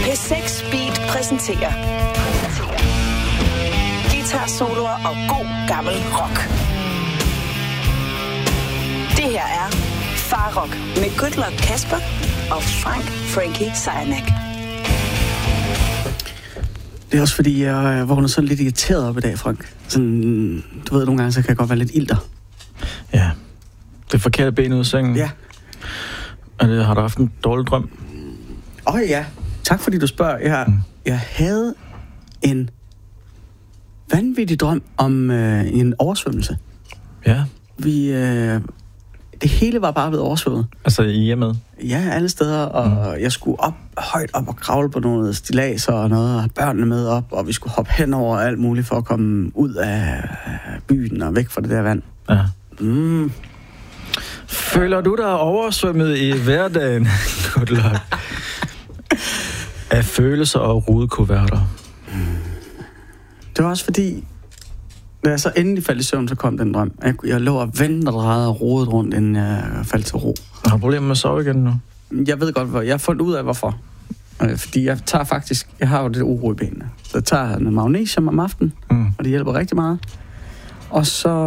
P6 Beat præsenterer guitar-soloer og god gammel rock. Det her er Farrock med Good Luck Kasper og Frankie Sejnak. Det er også fordi, jeg vågner sådan lidt irriteret op i dag, Frank. Sådan, du ved, nogle gange så kan jeg godt være lidt ilter. Ja, det forkerte ben ud af sengen. Ja. Har du haft en dårlig drøm? Ja. Tak fordi du spørger. Jeg havde en vanvittig drøm om en oversvømmelse. Ja. Det hele var bare blevet oversvømmet. Altså i hjemmet? Ja, alle steder, og jeg skulle højt op og kravle på nogle stiladser og noget, og have børnene med op, og vi skulle hoppe hen over alt muligt for at komme ud af byen og væk fra det der vand. Ja. Føler du dig oversvømmet i hverdagen? Good luck. Af følelser og rudekuverter? Det var også fordi, da jeg så endelig faldt i søvn, så kom den drøm. Jeg lå og vendte og drejede og rodede rundt, inden jeg faldt til ro. Har du problemer med at sove igen nu? Jeg ved godt, jeg har fundet ud af, hvorfor. Fordi jeg har jo det uro i benene. Så jeg tager noget magnesium om aftenen, og det hjælper rigtig meget. Og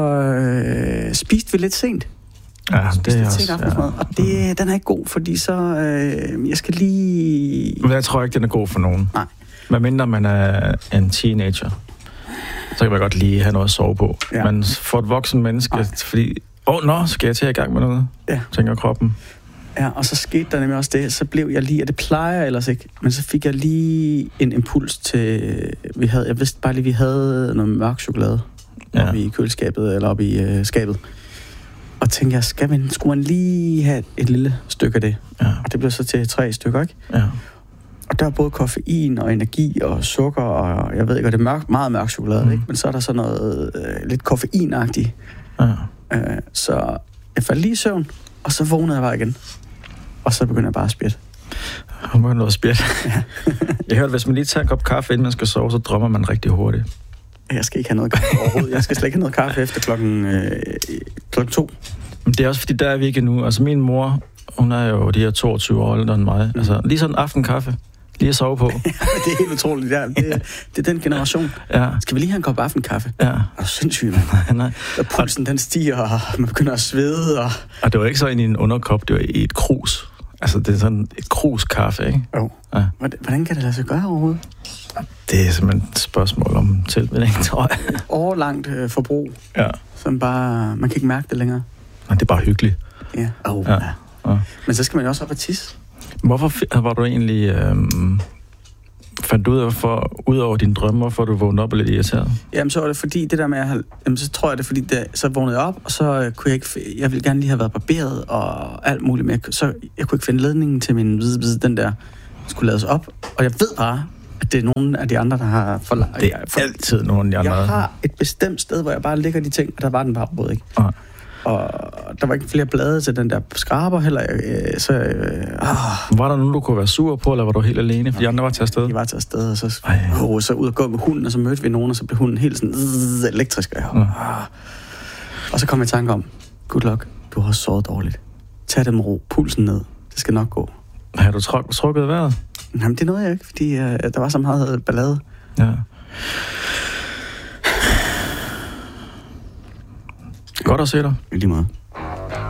så spiste vi lidt sent. Ja, det er også... Aftensmad. Og den er ikke god, fordi så... jeg skal lige... Men jeg tror ikke, den er god for nogen. Nej. Medmindre man er en teenager, så kan man godt lige have noget at sove på. Ja. Men for et voksen menneske, fordi... skal jeg til i gang med noget? Ja. Tænker kroppen. Ja, og så skete der nemlig også det. Så blev jeg lige... Og det plejer jeg ellers ikke. Men så fik jeg lige en impuls til... Jeg vidste bare lige, vi havde noget mørk chokolade oppe i køleskabet, eller oppe i skabet. Og tænkte jeg, skulle man lige have et lille stykke af det? Ja. Og det blev så til 3 stykker, ikke? Ja. Og der er både koffein og energi og sukker, og jeg ved ikke, og det er meget mørk chokolade, ikke? Men så er der så noget lidt koffeinagtigt. Ja. Så jeg faldt lige i søvn, og så vågnede jeg bare igen. Og så begyndte jeg bare at spjætte. Hun begyndte at spjætte. Ja. Jeg hørte, hvis man lige tager en kop kaffe, inden man skal sove, så drømmer man rigtig hurtigt. Jeg skal ikke have noget kaffe overhovedet. Jeg skal slet ikke have noget kaffe efter klokken 2. Men det er også fordi, der er vi ikke nu. Altså min mor, hun er jo de her 22 år ældre end mig. Altså lige sådan en aftenkaffe. Lige at sove på. Det er helt utroligt. Det er den generation. Ja. Skal vi lige have en kop aftenkaffe? Ja. Er du sindssygt, mand? Nej. Og pulsen den stiger, og man begynder at svede. Og det var ikke så i en underkop, det var i et krus. Altså det er sådan et kruskaffe, ikke? Jo. Ja. Hvordan kan det lade sig gøre overhovedet? Det er simpelthen et spørgsmål om tilvænning, tror jeg. Overlangt forbrug. Ja. Som bare... Man kan ikke mærke det længere. Men det er bare hyggeligt. Ja. Ja. Men så skal man jo også op og tisse. Hvorfor var du egentlig... fandt du ud af, hvorfor, ud over dine drømme, hvorfor du vågnede op og lidt irriteret? Jamen, så var det fordi, det der med så tror jeg det, fordi så vågnede jeg op, og så kunne jeg ikke... Jeg ville gerne lige have været barberet og alt muligt, men jeg kunne ikke finde ledningen til min den der skulle lades op. Og jeg ved bare, at det er nogen af de andre, der har forladt. Det er altid nogen af de andre. Jeg har et bestemt sted, hvor jeg bare lægger de ting, og der var den bare både ikke. Og der var ikke flere blade til den der skraber heller. Var der nogen, du kunne være sur på, eller var du helt alene? For de andre var til afsted? De var til afsted, og så ud og gå med hunden, og så mødte vi nogen, og så blev hunden helt sådan elektrisk. Og så kom jeg i tanke om, good luck, du har sovet dårligt. Tag det med ro, pulsen ned, det skal nok gå. Har du trukket vejret? Jamen, det nåede jeg ikke, fordi der var så meget ballade. Ja. Godt at se dig. I lige måde.